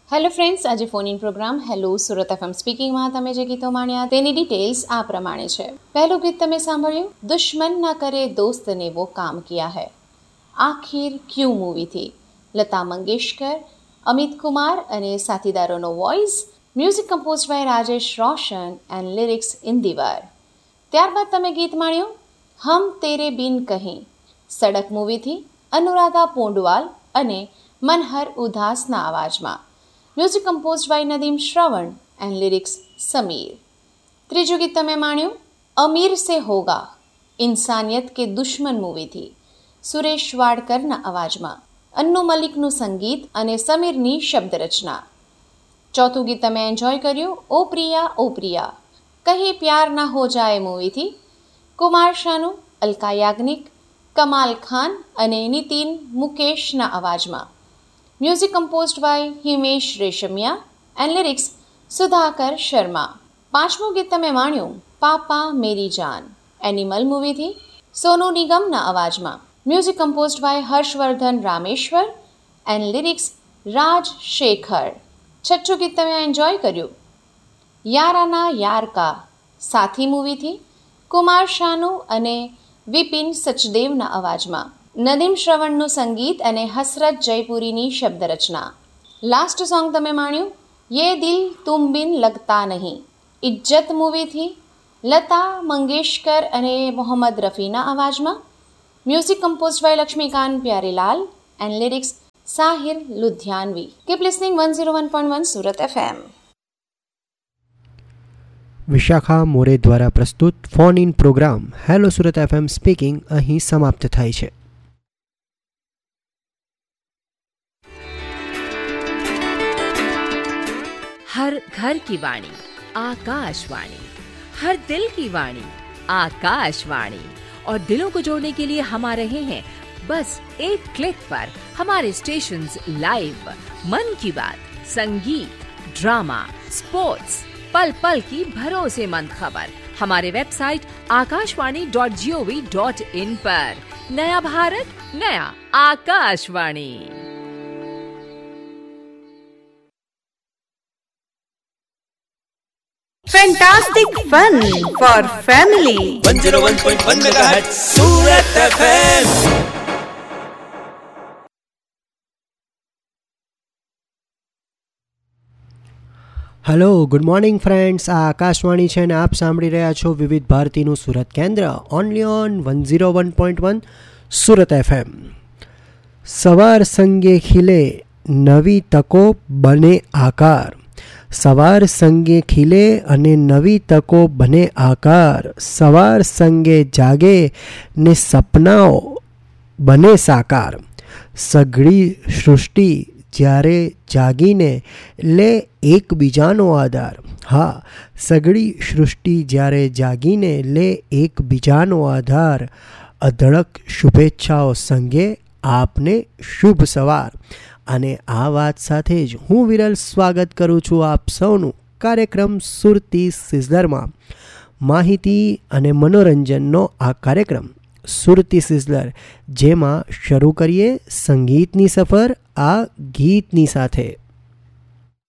Hello friends, આજે phone in programme hello Surat FM સ્પીકિંગમાં તમે જે ગીતો માણ્યા તેની ડિટેલ્સ આ પ્રમાણે છે. પહેલું ગીત તમે સાંભળ્યું દુશ્મન ના કરે દોસ્ત ને વો કામ કિયા હૈ, આખિર ક્યુ મૂવીથી લતા મંગેશકર, અમિત કુમાર અને સાથીદારોનો voice, music compose by Rajesh Roshan and lyrics ઇન્દિવર. ત્યારબાદ તમે ગીત માણ્યું હમ તેરે બિન કહી, સડક મૂવીથી અનુરાધા પોંડવાલ અને મનહર ઉદાસના અવાજમાં, music compose by Nadeem Shravan and lyrics Sameer. ત્રીજું ગીત તમે માણ્યું અમીર સે હોગા, ઇન્સાનિયત કે દુશ્મન મૂવીથી સુરેશ વાડકરના અવાજમાં, અન્નુ મલિકનું સંગીત અને સમીરની શબ્દ રચના. ચોથું ગીત તમે એન્જોય કર્યું ઓ પ્રિયા કહી પ્યાર ના હો જાય મૂવીથી કુમાર શાનુ, અલકા યાજ્ઞિક, કમાલ ખાન અને નીતિન મુકેશના અવાજમાં, music composed by Himesh Reshammiya and lyrics Sudhakar Sharma. પાંચમું ગીત તમે માણ્યું પાપા મેરી જાન, એનિમલ મૂવીથી સોનુ નિગમના અવાજમાં, music composed by Harshvardhan Rameshwar and lyrics રાજ શેખર. છઠ્ઠું ગીત તમે એન્જોય કર્યું યારાના યાર કા, સાથી મૂવીથી કુમાર શાનુ અને વિપિન સચદેવના અવાજમાં, નદીમ શ્રવણનું સંગીત અને હસરત જયપુરીની શબ્દ રચના. લાસ્ટ સોંગ તમે માણ્યું યે દિલ તુમ બિન લગતા નહીં, ઇજ્જત મૂવીથી લતા મંગેશકર અને મોહમ્મદ રફીના અવાજમાં, music composed by Laxmikant Pyarelal and lyrics Sahir લુધિયાનવી. Keep listening 101.1 Surat FM. વિશાખા મોરે દ્વારા પ્રસ્તુત phone in programme hello Surat FM speaking અહીં સમાપ્ત થાય છે. हर घर की वाणी आकाशवाणी, हर दिल की वाणी आकाशवाणी, और दिलों को जोड़ने के लिए हम आ रहे हैं बस एक क्लिक पर. हमारे स्टेशंस लाइव, मन की बात, संगीत, ड्रामा, स्पोर्ट्स, पल पल की भरोसेमंद खबर हमारे वेबसाइट akashwani.gov.in पर. नया भारत, नया Akashvani. Fantastic fun for family. 101.1 MHz Surat FM. Hello, good morning friends. આ આકાશવાણી છે અને આપ સાંભળી રહ્યા છો વિવિધ ભારતીનું સુરત કેન્દ્ર ઓનલી ઓન 101.1 સુરત FM. સવાર સંગે ખીલે નવી તકો બને આકાર, સવાર સંગે ખીલે અને નવી તકો બને આકાર, સવાર સંગે જાગે ને સપનાઓ બને સાકાર, સઘળી સૃષ્ટિ જ્યારે જાગીને લે એકબીજાનો આધાર. હા, સઘળી સૃષ્ટિ જ્યારે જાગીને લે એકબીજાનો આધાર, અધળક શુભેચ્છાઓ સંગે આપને શુભ સવાર. અને આ વાત સાથે જ હું વિરલ સ્વાગત કરું છું આપ સૌનું કાર્યક્રમ સુરતી સિઝલરમાં. માહિતી અને મનોરંજનનો આ કાર્યક્રમ સુરતી સિઝલર, જેમાં શરૂ કરીએ સંગીતની સફર આ ગીતની સાથે.